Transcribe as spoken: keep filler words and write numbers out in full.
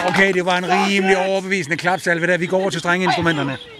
Okay, det var en rimelig overbevisende klapsalve der. Vi går over til strengeinstrumenterne.